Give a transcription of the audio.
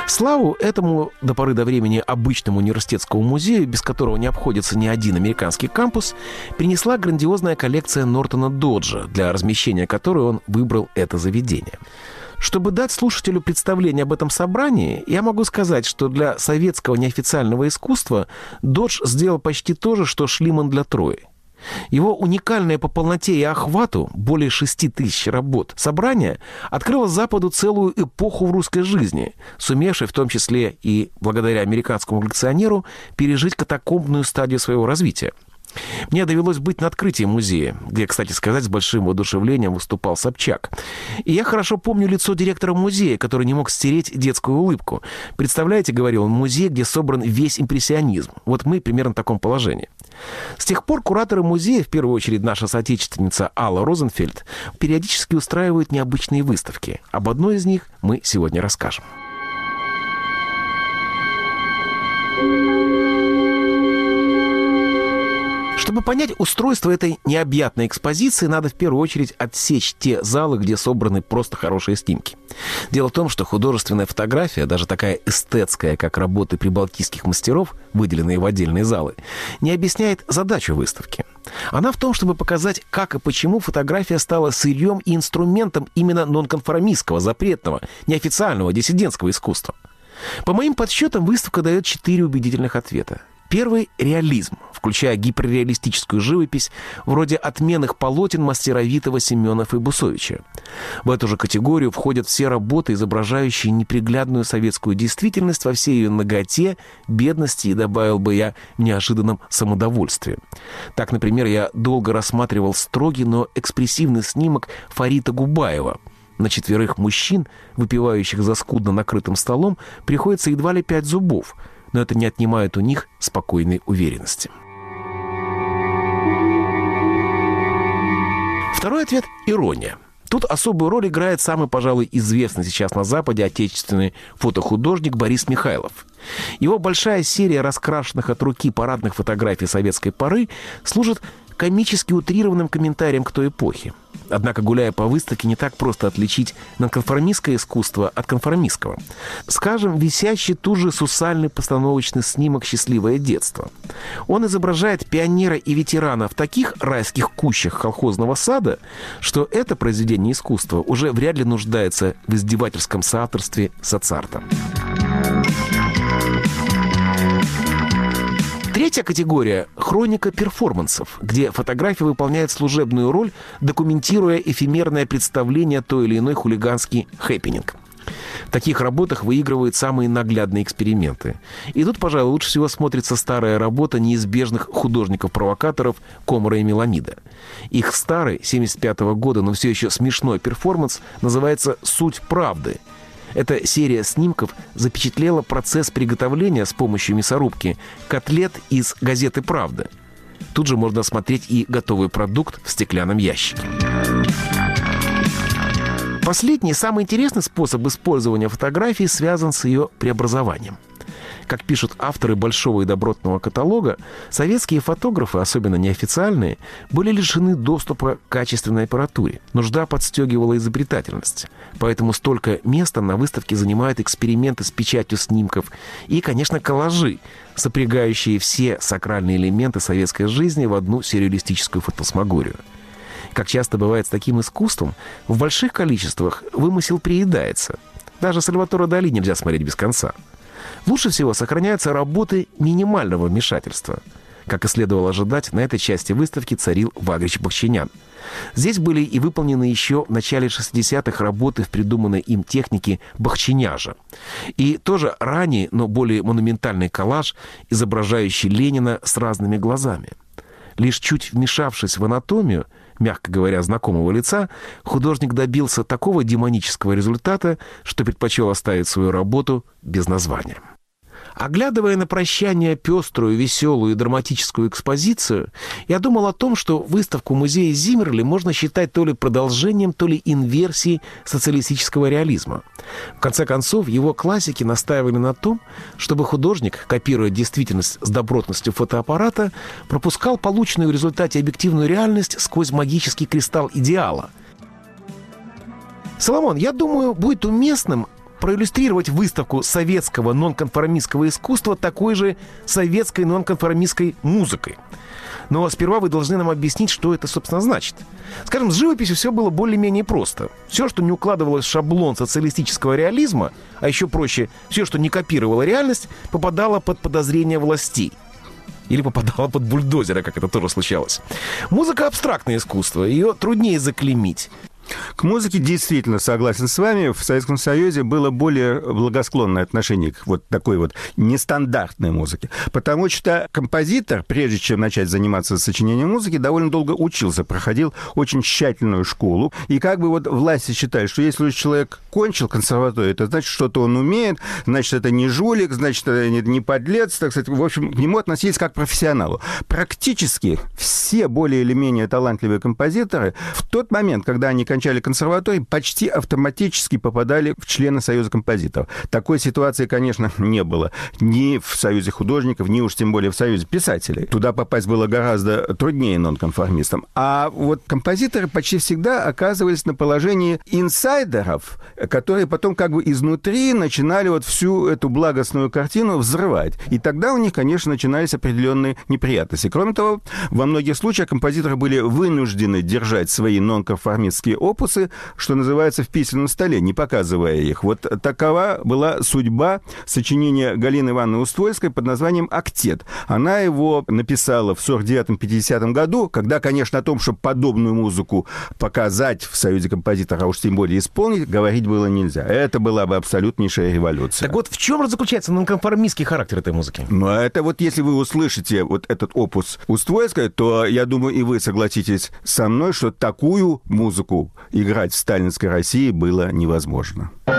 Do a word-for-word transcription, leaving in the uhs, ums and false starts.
Славу этому до поры до времени обычному университетскому музею, без которого не обходится ни один американский кампус, принесла грандиозная коллекция Нортона Доджа, для размещения которой он выбрал это заведение. Чтобы дать слушателю представление об этом собрании, я могу сказать, что для советского неофициального искусства Додж сделал почти то же, что Шлиман для Трои. Его уникальное по полноте и охвату, более шести тысяч работ, собрание открыло Западу целую эпоху в русской жизни, сумевшей в том числе и благодаря американскому коллекционеру пережить катакомбную стадию своего развития. Мне довелось быть на открытии музея, где, кстати сказать, с большим воодушевлением выступал Собчак. И я хорошо помню лицо директора музея, который не мог стереть детскую улыбку. «Представляете, — говорил он, — музей, где собран весь импрессионизм. Вот мы примерно в таком положении». С тех пор кураторы музея, в первую очередь наша соотечественница Алла Розенфельд, периодически устраивают необычные выставки. Об одной из них мы сегодня расскажем. Чтобы понять устройство этой необъятной экспозиции, надо в первую очередь отсечь те залы, где собраны просто хорошие снимки. Дело в том, что художественная фотография, даже такая эстетская, как работы прибалтийских мастеров, выделенные в отдельные залы, не объясняет задачу выставки. Она в том, чтобы показать, как и почему фотография стала сырьем и инструментом именно нонконформистского, запретного, неофициального, диссидентского искусства. По моим подсчетам, выставка дает четыре убедительных ответа. Первый – реализм, включая гиперреалистическую живопись, вроде отменных полотен мастеровитого Семенов и Бусовича. В эту же категорию входят все работы, изображающие неприглядную советскую действительность во всей ее наготе, бедности и, добавил бы я, неожиданном самодовольстве. Так, например, я долго рассматривал строгий, но экспрессивный снимок Фарита Губаева. На четверых мужчин, выпивающих за скудно накрытым столом, приходится едва ли пять зубов, но это не отнимает у них спокойной уверенности. Второй ответ – ирония. Тут особую роль играет самый, пожалуй, известный сейчас на Западе отечественный фотохудожник Борис Михайлов. Его большая серия раскрашенных от руки парадных фотографий советской поры служит комически утрированным комментарием к той эпохе. Однако, гуляя по выставке, не так просто отличить нонконформистское искусство от конформистского. Скажем, висящий тут же сусальный постановочный снимок «Счастливое детство». Он изображает пионера и ветерана в таких райских кущах колхозного сада, что это произведение искусства уже вряд ли нуждается в издевательском соавторстве с ацартом. Третья категория – хроника перформансов, где фотография выполняет служебную роль, документируя эфемерное представление той или иной хулиганский хэппининг. В таких работах выигрывают самые наглядные эксперименты. И тут, пожалуй, лучше всего смотрится старая работа неизбежных художников-провокаторов Комара и Меламида. Их старый, семьдесят пятого года, но все еще смешной перформанс называется «Суть правды». Эта серия снимков запечатлела процесс приготовления с помощью мясорубки котлет из газеты «Правда». Тут же можно осмотреть и готовый продукт в стеклянном ящике. Последний, самый интересный способ использования фотографии связан с ее преобразованием. Как пишут авторы большого и добротного каталога, советские фотографы, особенно неофициальные, были лишены доступа к качественной аппаратуре. Нужда подстегивала изобретательность. Поэтому столько места на выставке занимают эксперименты с печатью снимков и, конечно, коллажи, сопрягающие все сакральные элементы советской жизни в одну сюрреалистическую фантасмагорию. Как часто бывает с таким искусством, в больших количествах вымысел приедается. Даже Сальваторе Дали нельзя смотреть без конца. Лучше всего сохраняются работы минимального вмешательства. Как и следовало ожидать, на этой части выставки царил Вагрич Бахчинян. Здесь были и выполнены еще в начале шестидесятых работы в придуманной им технике бахчиняжа. И тоже ранний, но более монументальный коллаж, изображающий Ленина с разными глазами. Лишь чуть вмешавшись в анатомию, мягко говоря, знакомого лица, художник добился такого демонического результата, что предпочел оставить свою работу без названия. Оглядывая на прощание пеструю, веселую и драматическую экспозицию, я думал о том, что выставку музея Зиммерли можно считать то ли продолжением, то ли инверсией социалистического реализма. В конце концов, его классики настаивали на том, чтобы художник, копируя действительность с добротностью фотоаппарата, пропускал полученную в результате объективную реальность сквозь магический кристалл идеала. Соломон, я думаю, будет уместным проиллюстрировать выставку советского нонконформистского искусства такой же советской нонконформистской музыкой. Но сперва вы должны нам объяснить, что это, собственно, значит. Скажем, с живописью все было более-менее просто. Все, что не укладывалось в шаблон социалистического реализма, а еще проще, все, что не копировало реальность, попадало под подозрение властей. Или попадала под бульдозера, как это тоже случалось. Музыка — абстрактное искусство, ее труднее заклеймить. К музыке действительно согласен с вами. В Советском Союзе было более благосклонное отношение к вот такой вот нестандартной музыке. Потому что композитор, прежде чем начать заниматься сочинением музыки, довольно долго учился, проходил очень тщательную школу. И как бы вот власти считают, что если человек кончил консерваторию, это значит, что-то он умеет, значит, это не жулик, значит, это не подлец, так сказать. В общем, к нему относились как к профессионалу. Практически все более или менее талантливые композиторы в тот момент, когда они кончали консерватории, почти автоматически попадали в члены Союза композиторов. Такой ситуации, конечно, не было ни в Союзе художников, ни уж тем более в Союзе писателей. Туда попасть было гораздо труднее нонконформистам. А вот композиторы почти всегда оказывались на положении инсайдеров, которые потом как бы изнутри начинали вот всю эту благостную картину взрывать. И тогда у них, конечно, начинались определенные неприятности. Кроме того, во многих случаях композиторы были вынуждены держать свои нонконформистские опусы, что называется, в письменном столе, не показывая их. Вот такова была судьба сочинения Галины Ивановны Уствольской под названием «Октет». Она его написала в сорок девятом-пятидесятом году, когда, конечно, о том, чтобы подобную музыку показать в Союзе композиторов, а уж тем более исполнить, говорить было нельзя. Это была бы абсолютнейшая революция. Так вот, в чем заключается нонконформистский характер этой музыки? Ну, это вот если вы услышите вот этот опус Уствольской, то, я думаю, и вы согласитесь со мной, что такую музыку играть в сталинской России было невозможно.